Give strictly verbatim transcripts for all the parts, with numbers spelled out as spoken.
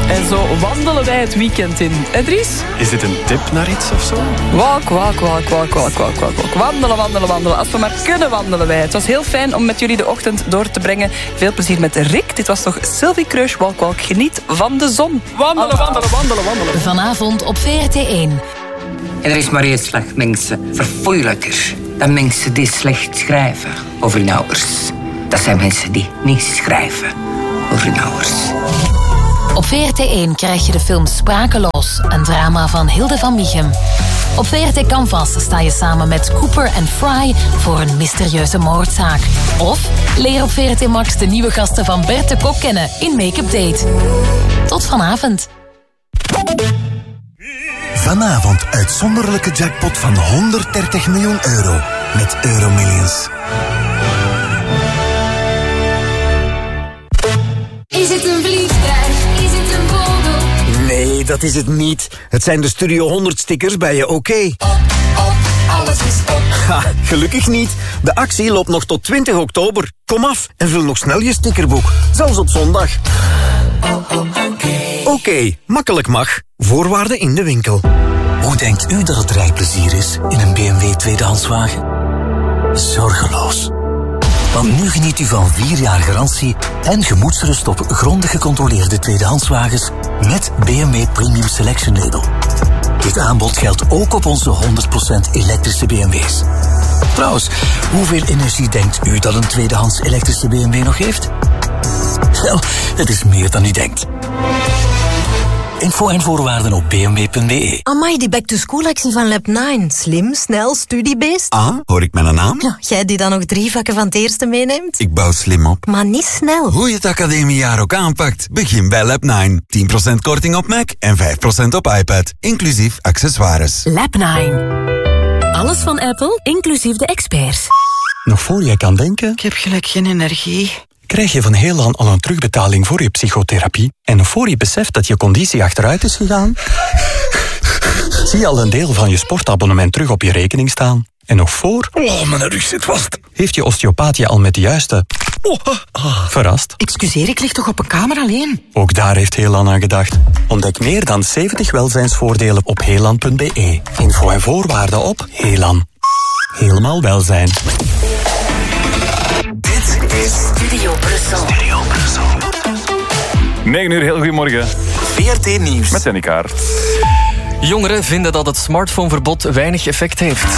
En zo wandelen wij het weekend in. En Dries? Is dit een tip naar iets of zo? Walk, walk, walk, walk, walk, walk, walk, walk. Wandelen, wandelen, wandelen. Als we maar kunnen wandelen wij. Het was heel fijn om met jullie de ochtend door te brengen. Veel plezier met Rick. Dit was toch Sylvie Kreusch, walk, walk. Geniet van de zon. Wandelen, wandelen, wandelen, wandelen. Vanavond op V R T één. En er is maar één slag mensen verfoeilijker dan mensen die slecht schrijven over hun ouders. Dat zijn mensen die niet schrijven over hun ouders. Op V R T één krijg je de film Sprakeloos, een drama van Hilde van Michem. Op V R T Canvas sta je samen met Cooper en Fry voor een mysterieuze moordzaak. Of leer op V R T Max de nieuwe gasten van Bert de Kok kennen in Make-up Date. Tot vanavond. Vanavond uitzonderlijke jackpot van honderddertig miljoen euro met Euromillions. Is het een vliegtuig? Is het een vogel? Nee, dat is het niet. Het zijn de Studio honderd stickers bij je OK. Op, op, alles is op. Ha, gelukkig niet. De actie loopt nog tot twintig oktober. Kom af en vul nog snel je stickerboek. Zelfs op zondag. Oh, oh, oké. OK, makkelijk mag. Voorwaarden in de winkel. Hoe denkt u dat het rijplezier is in een B M W tweedehandswagen? Zorgeloos. Want nu geniet u van vier jaar garantie en gemoedsrust op grondig gecontroleerde tweedehandswagens met B M W Premium Selection Label. Dit aanbod geldt ook op onze honderd procent elektrische B M W's. Trouwens, hoeveel energie denkt u dat een tweedehands elektrische B M W nog heeft? Wel, het is meer dan u denkt. Info en voorwaarden op b m w punt b e. Amai, die back-to-school-actie van Lab negen. Slim, snel, studiebeest. Ah, hoor ik mijn naam? Ja, jij die dan nog drie vakken van het eerste meeneemt? Ik bouw slim op. Maar niet snel. Hoe je het academiejaar ook aanpakt, begin bij Lab negen. tien procent korting op Mac en vijf procent op iPad, inclusief accessoires. Lab negen. Alles van Apple, inclusief de experts. Nog voor je kan denken, Ik heb gelijk geen energie. krijg je van Heelan al een terugbetaling voor je psychotherapie. En nog voor je beseft dat je conditie achteruit is gegaan, zie je al een deel van je sportabonnement terug op je rekening staan. En nog voor... Oh, mijn rug zit vast. Heeft je osteopaat je al met de juiste... Oh, ah, verrast? Excuseer, ik lig toch op een kamer alleen? Ook daar heeft Heelan aan gedacht. Ontdek meer dan zeventig welzijnsvoordelen op heelan punt b e. Info en voorwaarden op Heelan. Helemaal welzijn. Dit is Studio Brussel. Studio Brussel. negen uur, heel goedemorgen. V R T Nieuws. Met Jenny Kaart. Jongeren vinden dat het smartphoneverbod weinig effect heeft.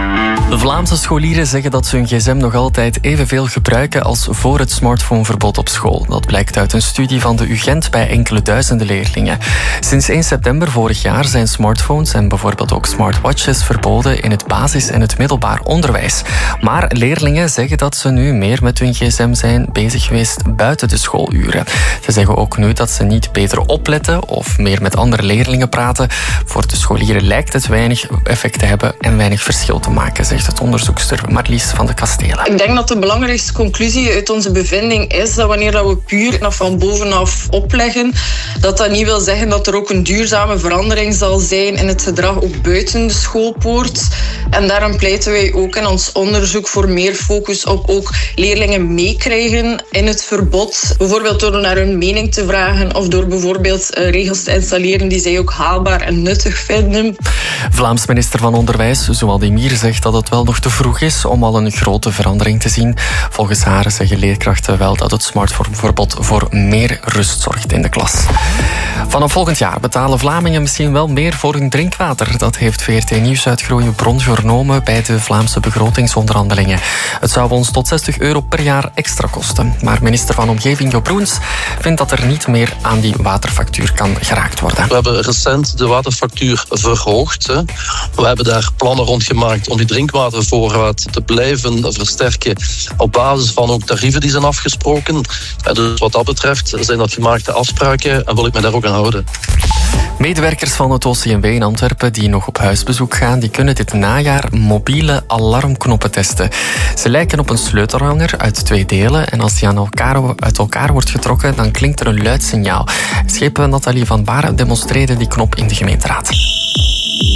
De Vlaamse scholieren zeggen dat ze hun gsm nog altijd evenveel gebruiken als voor het smartphoneverbod op school. Dat blijkt uit een studie van de U Gent bij enkele duizenden leerlingen. Sinds één september vorig jaar zijn smartphones en bijvoorbeeld ook smartwatches verboden in het basis- en het middelbaar onderwijs. Maar leerlingen zeggen dat ze nu meer met hun gsm zijn bezig geweest buiten de schooluren. Ze zeggen ook nu dat ze niet beter opletten of meer met andere leerlingen praten. Voor de scholieren lijkt het weinig effect te hebben en weinig verschil te maken, zegt het onderzoekster Marlies van de Kastelen. Ik denk dat de belangrijkste conclusie uit onze bevinding is dat wanneer we puur nog van bovenaf opleggen, dat dat niet wil zeggen dat er ook een duurzame verandering zal zijn in het gedrag ook buiten de schoolpoort. En daarom pleiten wij ook in ons onderzoek voor meer focus op ook leerlingen meekrijgen in het verbod. Bijvoorbeeld door naar hun mening te vragen of door bijvoorbeeld regels te installeren die zij ook haalbaar en nuttig vinden. Vlaams minister van Onderwijs, Zouad Emir, zegt dat het wel nog te vroeg is om al een grote verandering te zien. Volgens haar zeggen leerkrachten wel dat het smartphoneverbod voor meer rust zorgt in de klas. Vanaf volgend jaar betalen Vlamingen misschien wel meer voor hun drinkwater. Dat heeft V R T Nieuws uit Groene Bron vernomen bij de Vlaamse begrotingsonderhandelingen. Het zou ons tot zestig euro per jaar extra kosten. Maar minister van Omgeving Jo Broens vindt dat er niet meer aan die waterfactuur kan geraakt worden. We hebben recent de waterfactuur verhoogd. Hè. We hebben daar plannen rond gemaakt om die drinkwatervoorraad te blijven versterken op basis van ook tarieven die zijn afgesproken. En dus wat dat betreft zijn dat gemaakte afspraken en wil ik me daar ook aan houden. Medewerkers van het O C M W in Antwerpen die nog op huisbezoek gaan, die kunnen dit najaar mobiele alarmknoppen testen. Ze lijken op een sleutelhanger uit twee delen en als die aan elkaar, uit elkaar wordt getrokken, dan klinkt er een luid signaal. Schepen Nathalie van Baren demonstreerde die knop in de gemeenteraad.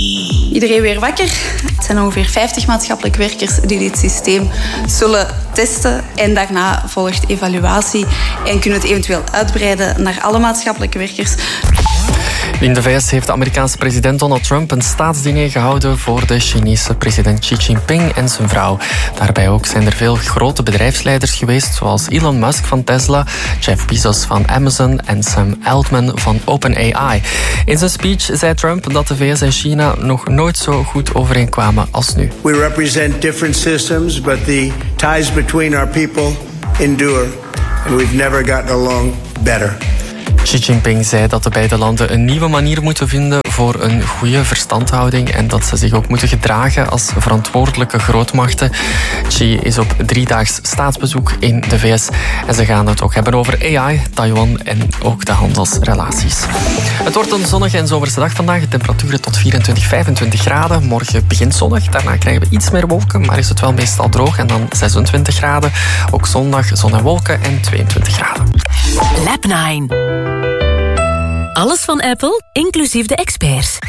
iedereen weer wakker. Het zijn ongeveer vijftig maatschappelijk werkers die dit systeem zullen testen. En daarna volgt evaluatie en kunnen we het eventueel uitbreiden naar alle maatschappelijke werkers. In de V S heeft de Amerikaanse president Donald Trump een staatsdiner gehouden voor de Chinese president Xi Jinping en zijn vrouw. Daarbij ook zijn er veel grote bedrijfsleiders geweest, zoals Elon Musk van Tesla, Jeff Bezos van Amazon en Sam Altman van OpenAI. In zijn speech zei Trump dat de V S en China nog nooit zo goed overeenkwamen als nu. We represent different systems, but the ties between our people endure, and we've never gotten along better. Xi Jinping zei dat de beide landen een nieuwe manier moeten vinden voor een goede verstandhouding en dat ze zich ook moeten gedragen als verantwoordelijke grootmachten. Xi is op driedaags staatsbezoek in de V S en ze gaan het ook hebben over A I, Taiwan en ook de handelsrelaties. Het wordt een zonnige en zomerse dag vandaag. De temperaturen tot vierentwintig, vijfentwintig graden. Morgen begint zonnig, daarna krijgen we iets meer wolken, maar is het wel meestal droog en dan zesentwintig graden. Ook zondag zon en wolken en tweeëntwintig graden. Lab nine. Alles van Apple, inclusief de experts.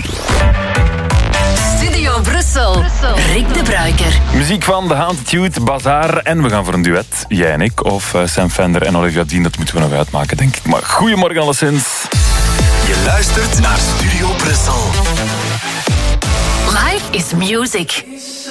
Studio Brussel. Rick de Bruiker. Muziek van The Haunted, Bazaar. En we gaan voor een duet, jij en ik. Of uh, Sam Fender en Olivia Dean, dat moeten we nog uitmaken, denk ik. Maar goedemorgen alleszins. Je luistert naar Studio Brussel. Life is music.